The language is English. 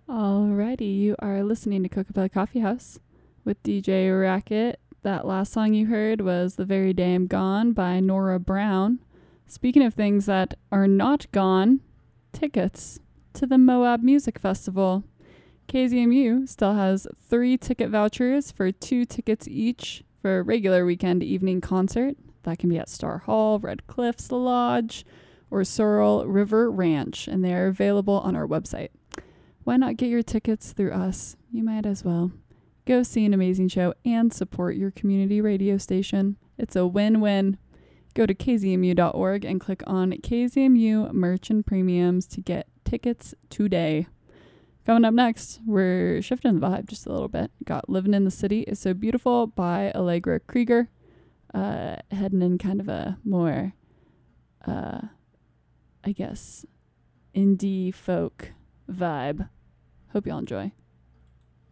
Alrighty, you are listening to Cocobella Coffee House with DJ Racket. That last song you heard was The Very Damn Gone by Nora Brown. Speaking of things that are not gone, tickets to the Moab Music Festival. KZMU still has 3 ticket vouchers for 2 tickets each for a regular weekend evening concert. That can be at Star Hall, Red Cliffs Lodge, or Sorrel River Ranch, and they are available on our website. Why not get your tickets through us? You might as well. Go see an amazing show and support your community radio station. It's a win-win. Go to kzmu.org and click on KZMU Merch and Premiums to get tickets today. Coming up next, we're shifting the vibe just a little bit. Got Living in the City is So Beautiful by Allegra Krieger. Heading in kind of a more, I guess, indie folk vibe. Hope y'all enjoy.